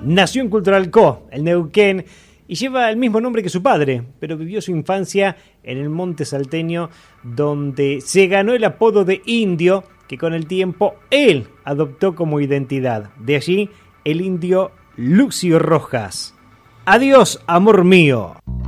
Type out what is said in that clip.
Nació en Cultural Co, el Neuquén, y lleva el mismo nombre que su padre, pero vivió su infancia en el monte salteño, donde se ganó el apodo de Indio, que con el tiempo él adoptó como identidad. De allí el indio Lucio Rojas. Adiós, amor mío.